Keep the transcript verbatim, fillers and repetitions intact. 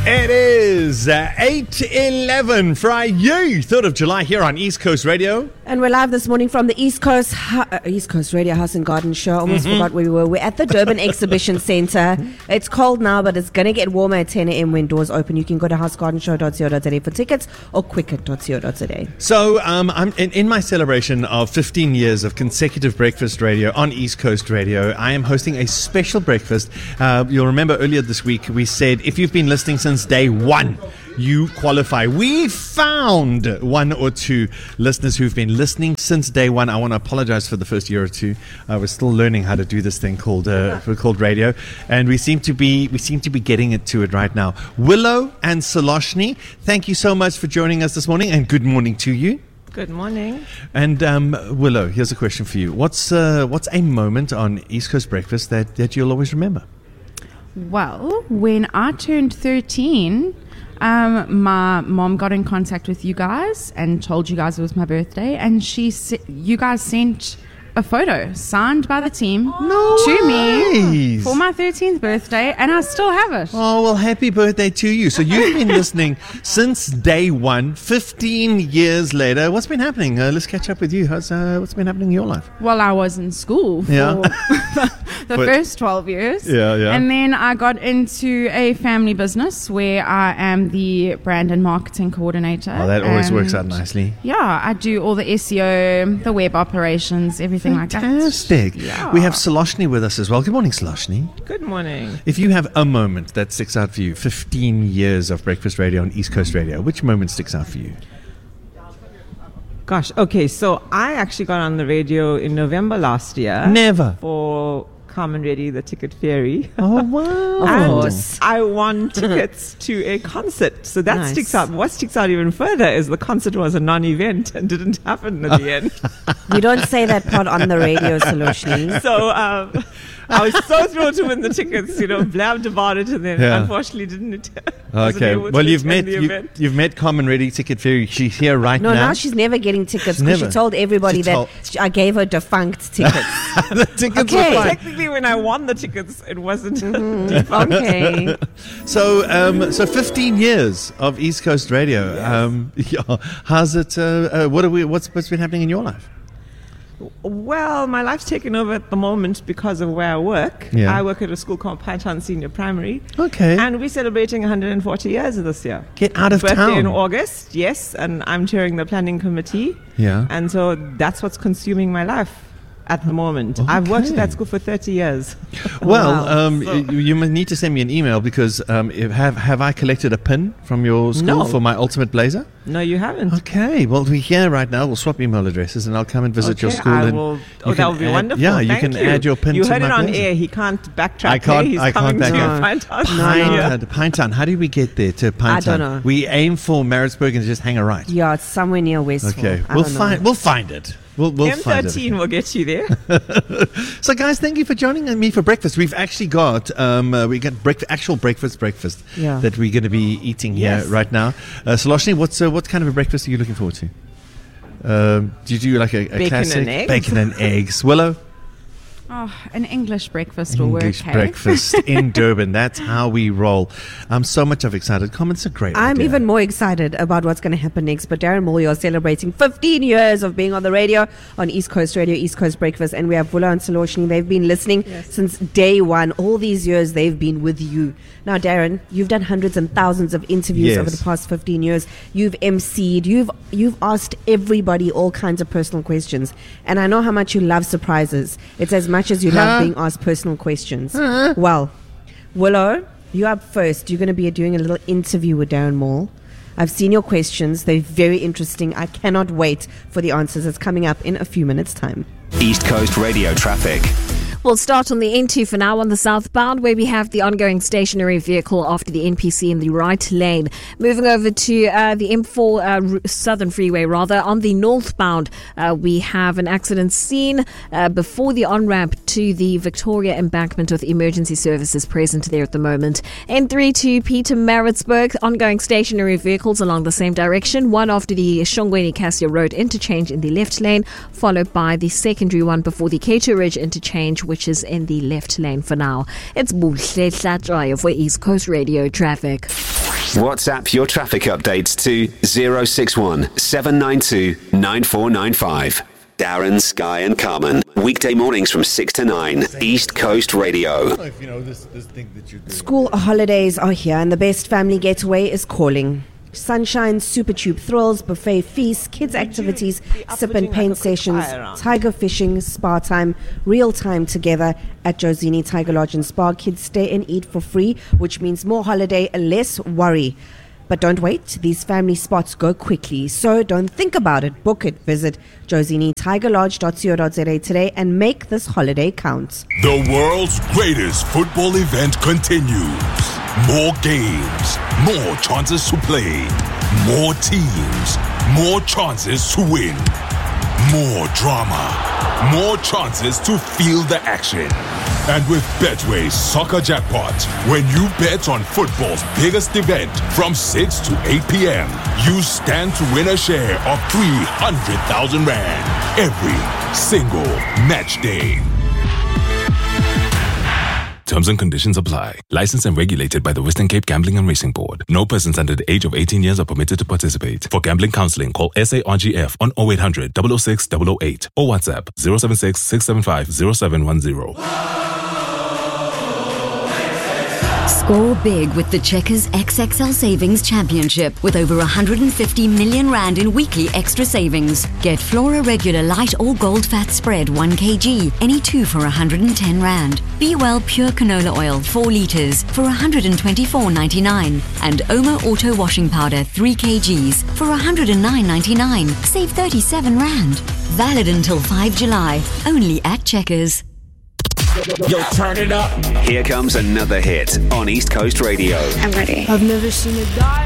It is uh, eight eleven Friday, third of July here on East Coast Radio. And we're live this morning from the East Coast uh, East Coast Radio House and Garden Show. Almost Mm-hmm. forgot where we were. We're at the Durban Exhibition Centre. It's cold now, but it's going to get warmer at ten a.m. when doors open. You can go to house garden show dot co dot za for tickets or quicket dot co dot za. So um, I'm in, in my celebration of fifteen years of consecutive breakfast radio on East Coast Radio. I am hosting a special breakfast. Uh, you'll remember earlier this week we said if you've been listening since day one, you qualify. We found one or two listeners who've been listening since day one. I want to apologize for the first year or two. Uh, we're still learning how to do this thing called uh, called radio, and we seem to be we seem to be getting it to it right now. Willow and Saloshni, thank you so much for joining us this morning, and good morning to you. Good morning. And um, Willow, here's a question for you. What's uh, what's a moment on East Coast Breakfast that, that you'll always remember? Well, when I turned thirteen, um, my mom got in contact with you guys and told you guys it was my birthday, and she se- you guys sent a photo signed by the team No to me ways. for my thirteenth birthday, and I still have it. Oh, well, happy birthday to you. So you've been listening since day one, fifteen years later. What's been happening? Uh, let's catch up with you. How's, uh, what's been happening in your life? Well, I was in school for Yeah. the But- first twelve years. Yeah, yeah. And then I got into a family business where I am the brand and marketing coordinator. Oh, that always And works out nicely. Yeah, I do all the S E O, the web operations, everything like that. Fantastic. Yeah. We have Saloshni with us as well. Good morning, Saloshni. Good morning. If you have a moment that sticks out for you, fifteen years of breakfast radio on East Coast Radio, which moment sticks out for you? Gosh, okay, so I actually got on the radio in November last year. Never. For Carmen Reddy, the Ticket Fairy. Oh, wow. Of And course. I won tickets to a concert. So that Nice. sticks out. What sticks out even further is the concert was a non-event and didn't happen in the end. You don't say that part on the radio, Saloshni. So um, I was so thrilled to win the tickets, you know, blabbed about it, and then Yeah. unfortunately didn't. wasn't Okay. able to Well, you've attend met the you, event. you've met Carmen Reddy, Ticket Fairy. She's here right No, now. now she's never getting tickets She's because she never. told everybody She that told- sh- I gave her defunct tickets. the tickets Okay. were fine. Technically, when I won the tickets, it wasn't. Okay. So, um, so fifteen years of East Coast Radio. Um, yeah. How's it? Uh, uh, what are we? What's what's been happening in your life? Well, my life's taken over at the moment because of where I work. Yeah. I work at a school called Python Senior Primary. Okay. And we're celebrating one hundred forty years this year. Get out of Birthday town. in August, yes, and I'm chairing the planning committee. Yeah. And so that's what's consuming my life at the moment. I've worked at Okay. that school for thirty years. Well, Wow. um, So- you, you must need to send me an email because um, if, have have I collected a pin from your school No. for my ultimate blazer? No, you haven't. Okay. Well, we're here right now. We'll swap email addresses and I'll come and visit your Okay, school. I and will, you oh, that can would be add- wonderful. Yeah, you Thank can you. add your pin You to heard my it on blazer. air. He can't backtrack. I can't. eh? He's I can't coming back to out. Python. Pinetown. Pinetown. How do we get there to Pinetown? I don't know. We aim for Maritzburg and just hang a right. Yeah, it's somewhere near Westfall. Okay. I We'll don't know. find. We'll find it. We'll, we'll M find it. thirteen will get you there. So, guys, thank you for joining me for breakfast. We've actually got um, uh, we got break- actual breakfast breakfast Yeah. that we're going to be eating here Yes. right now. Uh, Saloshni, what's uh, what kind of a breakfast are you looking forward to? Um, do you do like a, a Bacon classic and eggs. bacon and eggs? Willow, Oh, an English breakfast will English work. hey? breakfast in Durban. That's how we roll. I'm so much of excited. Comments are great. I'm idea. even more excited about what's going to happen next. But Darren Moore, you're celebrating fifteen years of being on the radio on East Coast Radio, East Coast Breakfast. And we have Willow and Saloshni. They've been listening Yes. since day one. All these years they've been with you. Now, Darren, you've done hundreds and thousands of interviews Yes. over the past fifteen years. You've emceed. You've, you've asked everybody all kinds of personal questions. And I know how much you love surprises. It's as much as you Huh? love being asked personal questions. Well, Willow, you're up first. You're going to be doing a little interview with Darren Moore. I've seen your questions. They're very interesting. I cannot wait for the answers. It's coming up in a few minutes' time. East Coast Radio traffic. We'll start on the N two for now on the southbound, where we have the ongoing stationary vehicle after the N P C in the right lane. Moving over to uh, the M four uh, r- Southern Freeway, rather, on the northbound, uh, we have an accident scene uh, before the on-ramp to the Victoria embankment with emergency services present there at the moment. N three to Peter Maritzburg, ongoing stationary vehicles along the same direction, one after the Shongweni Cassia Road interchange in the left lane, followed by the secondary one before the K two Ridge interchange, which is in the left lane for now. It's Buhle Hlatshwayo for East Coast Radio traffic. WhatsApp your traffic updates to zero six one seven nine two nine four nine five. Darren, Sky and Carmen. Weekday mornings from six to nine. East Coast Radio. If you know this, this thing that you do. School holidays are here and the best family getaway is calling. Sunshine, Super Tube thrills, buffet feasts, kids activities, sip and paint sessions, tiger fishing, spa time, real time together at Josini Tiger Lodge and Spa. Kids stay and eat for free, which means more holiday, less worry. But don't wait, these family spots go quickly, so don't think about it, book it. Visit josini tiger lodge dot co dot za today and make this holiday count. The world's greatest football event continues. More games, more chances to play, more teams, more chances to win, more drama, more chances to feel the action. And with Betway's Soccer Jackpot, when you bet on football's biggest event from six to eight p.m., you stand to win a share of three hundred thousand rand every single match day. Terms and conditions apply. Licensed and regulated by the Western Cape Gambling and Racing Board. No persons under the age of eighteen years are permitted to participate. For gambling counseling, call S A R G F on oh eight hundred, double oh six, double oh eight or WhatsApp zero seven six, six seven five, zero seven one zero. Score big with the Checkers X X L Savings Championship with over one hundred fifty million rand in weekly extra savings. Get Flora Regular Light or Gold Fat Spread one kilogram, any two for one hundred ten rand. Be Well Pure Canola Oil four litres for one hundred twenty-four ninety-nine. And Oma Auto Washing Powder three kilograms for one hundred nine ninety-nine. Save thirty-seven rand. Valid until five July. Only at Checkers. Yo, turn it up. Here comes another hit on East Coast Radio. I'm ready. I've never seen a guy